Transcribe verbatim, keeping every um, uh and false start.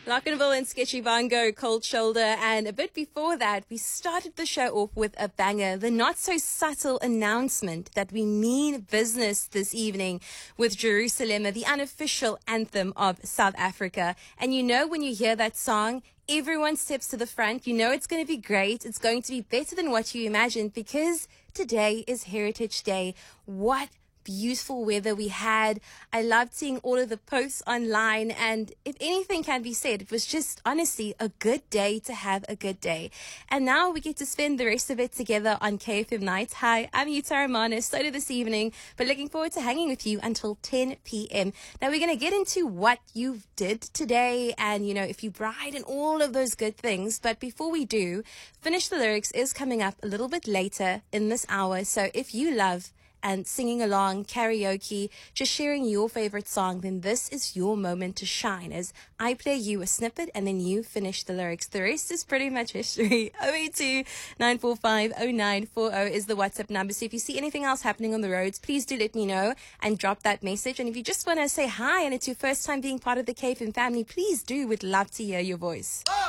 Lockenville and Sketchy Bongo, Cold Shoulder, and a bit before that, we started the show off with a banger, the not-so-subtle announcement that we mean business this evening with Jerusalem, the unofficial anthem of South Africa. And you know when you hear that song, everyone steps to the front. You know it's going to be great. It's going to be better than what you imagined because today is Heritage Day. What beautiful weather we had. I loved seeing all of the posts online, and if anything can be said, it was just honestly a good day to have a good day. And now we get to spend the rest of it together on K F M Nights. Hi, I'm Yuta Romana, started this evening, but looking forward to hanging with you until ten p.m. Now we're going to get into what you did today and, you know, if you bride and all of those good things. But before we do, Finish the Lyrics is coming up a little bit later in this hour. So if you love and singing along, karaoke, just sharing your favorite song, then this is your moment to shine as I play you a snippet and then you finish the lyrics. The rest is pretty much history. oh eight two, nine four five, oh nine four oh is the WhatsApp number. So if you see anything else happening on the roads, please do let me know and drop that message. And if you just want to say hi and it's your first time being part of the K F M family, please do. We'd love to hear your voice.